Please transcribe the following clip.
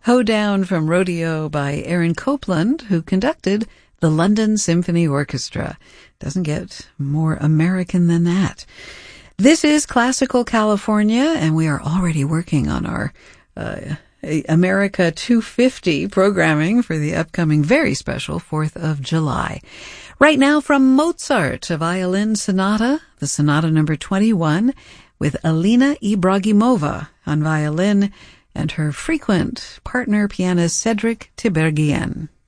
Hoedown from Rodeo by Aaron Copland, who conducted the London Symphony Orchestra. Doesn't get more American than that. This is Classical California, and we are already working on our America 250 programming for the upcoming very special 4th of July. Right now from Mozart, a violin sonata, the Sonata number 21, with Alina Ibragimova on violin and her frequent partner pianist Cedric Tiberghien.